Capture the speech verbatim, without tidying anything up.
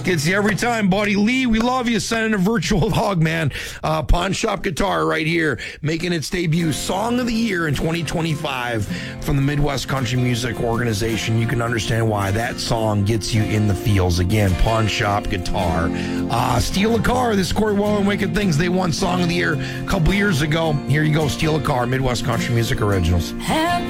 Gets you every time, buddy. Lee, we love you. Sending a virtual hug, man. Uh, Pawn Shop Guitar right here, making its debut. Song of the Year in twenty twenty-five from the Midwest Country Music Organization. You can understand why that song gets you in the feels. Again, Pawn Shop Guitar. Uh, Steal a Car. This is Corey Well and Wicked Things. They won Song of the Year a couple years ago. Here you go. Steal a Car. Midwest Country Music Originals.